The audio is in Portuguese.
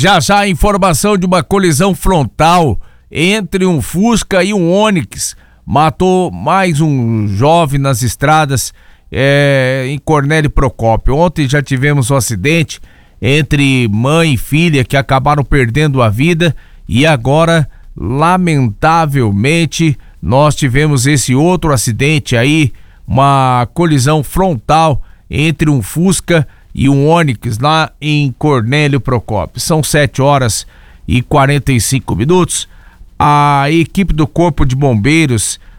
Já já a informação de uma colisão frontal entre um Fusca e um Onix matou mais um jovem nas estradas em Cornélio Procópio. Ontem já tivemos um acidente entre mãe e filha que acabaram perdendo a vida e agora, lamentavelmente, nós tivemos esse outro acidente aí, uma colisão frontal entre um Fusca e um Onix lá em Cornélio Procópio. São 7h45. A equipe do Corpo de Bombeiros